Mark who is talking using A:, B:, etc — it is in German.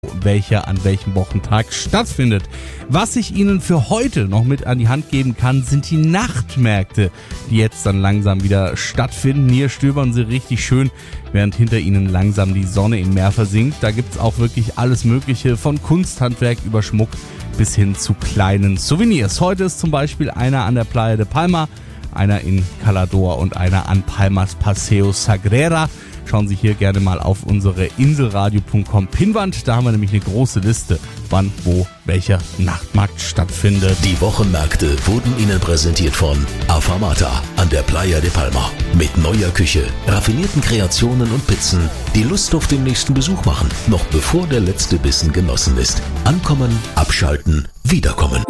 A: welcher an welchem Wochentag stattfindet. Was ich Ihnen für heute noch mit an die Hand geben kann, sind die Nachtmärkte, die jetzt dann langsam wieder stattfinden. Hier stöbern sie richtig schön, während hinter Ihnen langsam die Sonne im Meer versinkt. Da gibt's auch wirklich alles Mögliche, von Kunsthandwerk über Schmuck bis hin zu kleinen Souvenirs. Heute ist zum Beispiel einer an der Playa de Palma, einer in Calador und einer an Palmas Paseo Sagrera. Schauen Sie hier gerne mal auf unsere inselradio.com Pinnwand. Da haben wir nämlich eine große Liste, wann, wo, welcher Nachtmarkt stattfindet.
B: Die Wochenmärkte wurden Ihnen präsentiert von Afamata an der Playa de Palma. Mit neuer Küche, raffinierten Kreationen und Pizzen, die Lust auf den nächsten Besuch machen, noch bevor der letzte Bissen genossen ist. Ankommen, abschalten, wiederkommen.